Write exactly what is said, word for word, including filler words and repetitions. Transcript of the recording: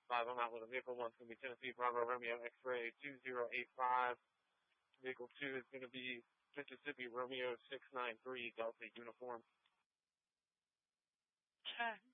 five, I'm out with a vehicle. One's going to be Tennessee Bravo Romeo X-Ray two zero eight five. Vehicle two is going to be Mississippi Romeo six nine three Delta Uniform. Okay.